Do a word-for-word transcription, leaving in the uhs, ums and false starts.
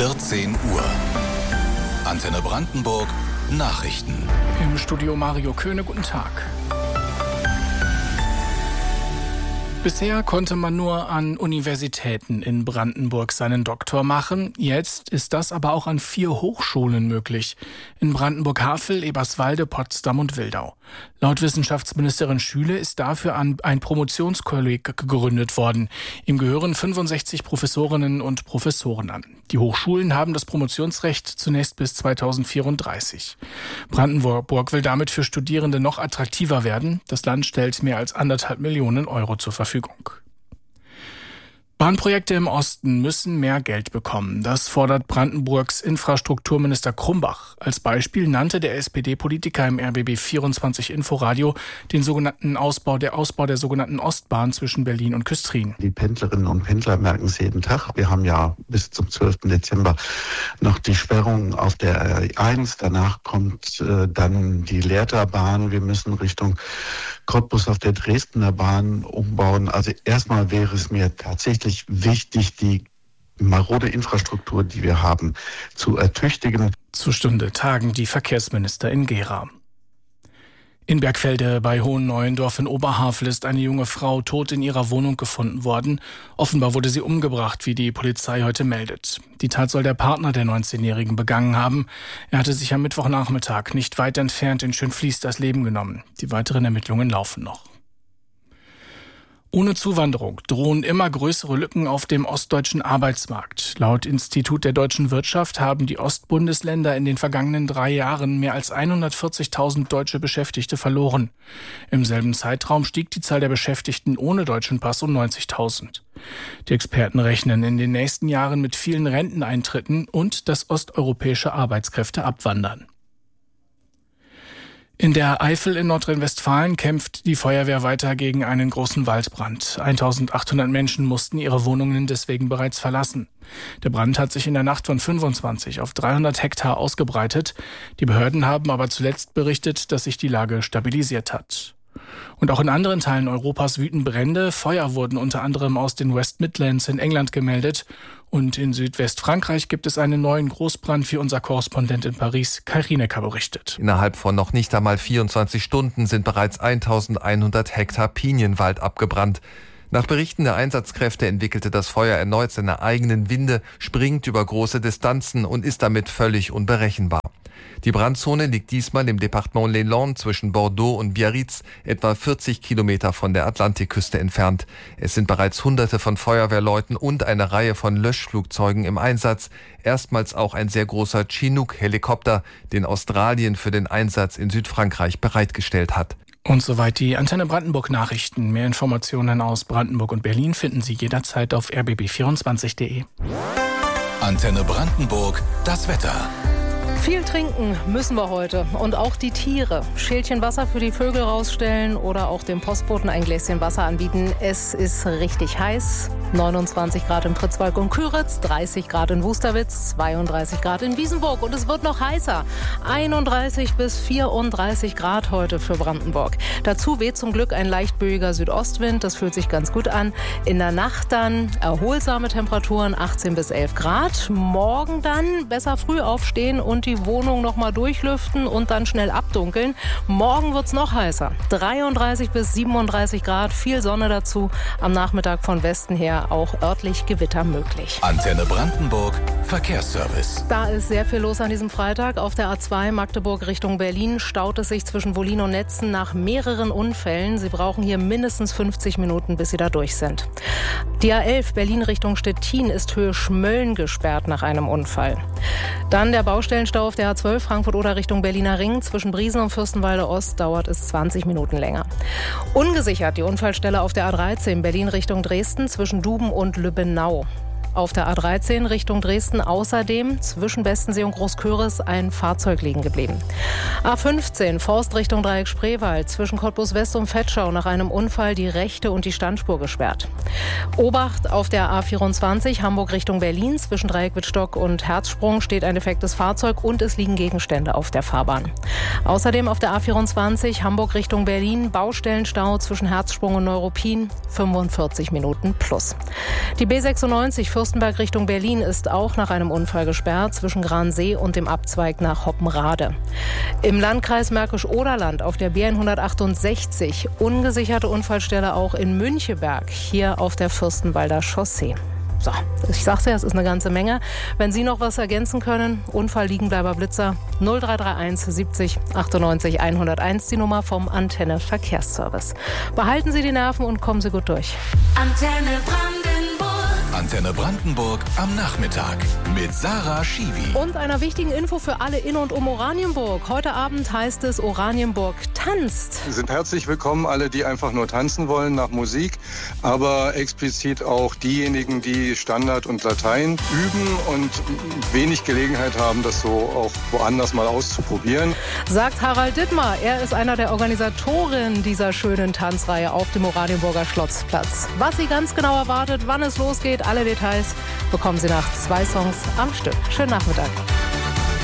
vierzehn Uhr. Antenne Brandenburg Nachrichten. Im Studio Mario Köhne, guten Tag. Bisher konnte man nur an Universitäten in Brandenburg seinen Doktor machen. Jetzt ist das aber auch an vier Hochschulen möglich. In Brandenburg-Havel, Eberswalde, Potsdam und Wildau. Laut Wissenschaftsministerin Schüle ist dafür ein Promotionskolleg gegründet worden. Ihm gehören fünfundsechzig Professorinnen und Professoren an. Die Hochschulen haben das Promotionsrecht zunächst bis zweitausendvierunddreißig. Brandenburg will damit für Studierende noch attraktiver werden. Das Land stellt mehr als anderthalb Millionen Euro zur Verfügung. Bahnprojekte im Osten müssen mehr Geld bekommen. Das fordert Brandenburgs Infrastrukturminister Krumbach. Als Beispiel nannte der S P D-Politiker im R B B vierundzwanzig Inforadio den sogenannten Ausbau der Ausbau der sogenannten Ostbahn zwischen Berlin und Küstrin. Die Pendlerinnen und Pendler merken es jeden Tag. Wir haben ja bis zum zwölften Dezember noch die Sperrung auf der R eins. Danach kommt äh, dann die Lehrterbahn. Wir müssen Richtung Cottbus auf der Dresdner Bahn umbauen. Also erstmal wäre es mir tatsächlich wichtig, die marode Infrastruktur, die wir haben, zu ertüchtigen. Zur Stunde tagen die Verkehrsminister in Gera. In Bergfelde bei Hohenneuendorf in Oberhavel ist eine junge Frau tot in ihrer Wohnung gefunden worden. Offenbar wurde sie umgebracht, wie die Polizei heute meldet. Die Tat soll der Partner der neunzehnjährigen begangen haben. Er hatte sich am Mittwochnachmittag nicht weit entfernt in Schönfließ das Leben genommen. Die weiteren Ermittlungen laufen noch. Ohne Zuwanderung drohen immer größere Lücken auf dem ostdeutschen Arbeitsmarkt. Laut Institut der deutschen Wirtschaft haben die Ostbundesländer in den vergangenen drei Jahren mehr als hundertvierzigtausend deutsche Beschäftigte verloren. Im selben Zeitraum stieg die Zahl der Beschäftigten ohne deutschen Pass um neunzigtausend. Die Experten rechnen in den nächsten Jahren mit vielen Renteneintritten und dass osteuropäische Arbeitskräfte abwandern. In der Eifel in Nordrhein-Westfalen kämpft die Feuerwehr weiter gegen einen großen Waldbrand. eintausendachthundert Menschen mussten ihre Wohnungen deswegen bereits verlassen. Der Brand hat sich in der Nacht von fünfundzwanzig auf dreihundert Hektar ausgebreitet. Die Behörden haben aber zuletzt berichtet, dass sich die Lage stabilisiert hat. Und auch in anderen Teilen Europas wüten Brände. Feuer wurden unter anderem aus den West Midlands in England gemeldet. Und in Südwestfrankreich gibt es einen neuen Großbrand, wie unser Korrespondent in Paris, Kai Rienecker, berichtet. Innerhalb von noch nicht einmal vierundzwanzig Stunden sind bereits eintausendeinhundert Hektar Pinienwald abgebrannt. Nach Berichten der Einsatzkräfte entwickelte das Feuer erneut seine eigenen Winde, springt über große Distanzen und ist damit völlig unberechenbar. Die Brandzone liegt diesmal im Departement Les Landes zwischen Bordeaux und Biarritz, etwa vierzig Kilometer von der Atlantikküste entfernt. Es sind bereits Hunderte von Feuerwehrleuten und eine Reihe von Löschflugzeugen im Einsatz. Erstmals auch ein sehr großer Chinook-Helikopter, den Australien für den Einsatz in Südfrankreich bereitgestellt hat. Und soweit die Antenne Brandenburg Nachrichten. Mehr Informationen aus Brandenburg und Berlin finden Sie jederzeit auf r b b vierundzwanzig punkt de. Antenne Brandenburg, das Wetter. Viel trinken müssen wir heute und auch die Tiere. Schälchen Wasser für die Vögel rausstellen oder auch dem Postboten ein Gläschen Wasser anbieten. Es ist richtig heiß. neunundzwanzig Grad in Pritzwalk und Küritz, dreißig Grad in Wusterwitz, zweiunddreißig Grad in Wiesenburg und es wird noch heißer. einunddreißig bis vierunddreißig Grad heute für Brandenburg. Dazu weht zum Glück ein leicht böiger Südostwind. Das fühlt sich ganz gut an. In der Nacht dann erholsame Temperaturen, achtzehn bis elf Grad. Morgen dann besser früh aufstehen und die Wohnung noch mal durchlüften und dann schnell abdunkeln. Morgen wird's noch heißer. dreiunddreißig bis siebenunddreißig Grad, viel Sonne dazu. Am Nachmittag von Westen her auch örtlich Gewitter möglich. Antenne Brandenburg Verkehrsservice. Da ist sehr viel los an diesem Freitag. Auf der A zwei Magdeburg Richtung Berlin staut es sich zwischen Wollin und Netzen nach mehreren Unfällen. Sie brauchen hier mindestens fünfzig Minuten, bis Sie da durch sind. Die A elf Berlin Richtung Stettin ist Höhe Schmölln gesperrt nach einem Unfall. Dann der Baustellenstau auf der A zwölf Frankfurt-Oder Richtung Berliner Ring. Zwischen Briesen und Fürstenwalde Ost dauert es zwanzig Minuten länger. Ungesichert die Unfallstelle auf der A dreizehn Berlin Richtung Dresden zwischen Duben und Lübbenau. Auf der A dreizehn Richtung Dresden außerdem zwischen Bestensee und Großköris ein Fahrzeug liegen geblieben. A fünfzehn Forst Richtung Dreieck Spreewald zwischen Cottbus West und Vetschau nach einem Unfall die rechte und die Standspur gesperrt. Obacht auf der A vierundzwanzig Hamburg Richtung Berlin zwischen Dreieck Wittstock und Herzsprung steht ein defektes Fahrzeug und es liegen Gegenstände auf der Fahrbahn. Außerdem auf der A vierundzwanzig Hamburg Richtung Berlin Baustellenstau zwischen Herzsprung und Neuruppin fünfundvierzig Minuten plus. Die B sechsundneunzig Fürstenberg Richtung Berlin ist auch nach einem Unfall gesperrt zwischen Gransee und dem Abzweig nach Hoppenrade. Im Landkreis Märkisch-Oderland auf der B hundertachtundsechzig ungesicherte Unfallstelle auch in Müncheberg, hier auf der Fürstenwalder Chaussee. So, ich sag's ja, es ist eine ganze Menge. Wenn Sie noch was ergänzen können, Unfall Liegenbleiber Blitzer null drei drei eins siebzig achtundneunzig hunderteins, die Nummer vom Antenne Verkehrsservice. Behalten Sie die Nerven und kommen Sie gut durch. Antenne Brandenburg. Antenne Brandenburg am Nachmittag mit Sarah Schiwi. Und einer wichtigen Info für alle in und um Oranienburg. Heute Abend heißt es Oranienburg tanzt. Sie sind herzlich willkommen, alle, die einfach nur tanzen wollen nach Musik, aber explizit auch diejenigen, die Standard und Latein üben und wenig Gelegenheit haben, das so auch woanders mal auszuprobieren. Sagt Harald Dittmar. Er ist einer der Organisatoren dieser schönen Tanzreihe auf dem Oranienburger Schlotzplatz. Was Sie ganz genau erwartet, wann es losgeht, alle Details bekommen Sie nach zwei Songs am Stück. Schönen Nachmittag.